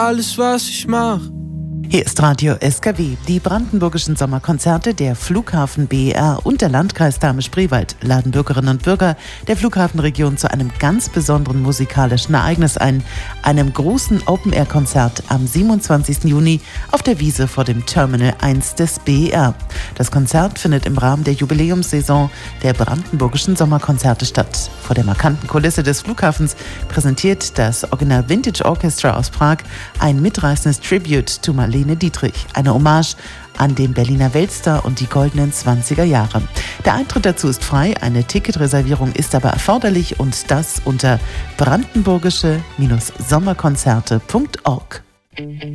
alles, was ich mach. Hier ist Radio SKW. Die brandenburgischen Sommerkonzerte der Flughafen BER und der Landkreis Dahme-Spreewald laden Bürgerinnen und Bürger der Flughafenregion zu einem ganz besonderen musikalischen Ereignis ein, einem großen Open-Air-Konzert am 27. Juni auf der Wiese vor dem Terminal 1 des BER. Das Konzert findet im Rahmen der Jubiläumssaison der brandenburgischen Sommerkonzerte statt. Vor der markanten Kulisse des Flughafens präsentiert das Original Vintage Orchestra aus Prag ein mitreißendes Tribute to Marlene Dietrich, eine Hommage an den Berliner Weltstar und die goldenen 20er Jahre. Der Eintritt dazu ist frei, eine Ticketreservierung ist aber erforderlich und das unter brandenburgische-sommerkonzerte.org.